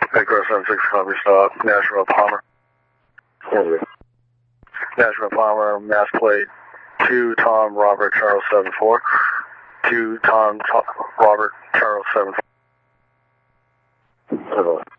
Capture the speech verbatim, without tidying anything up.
Echo seven six, copy, stop. Nashville Palmer. Over. Nashville Palmer, mass plate two Tom Robert Charles seven four. two Tom, Tom Robert Charles seven four. Over.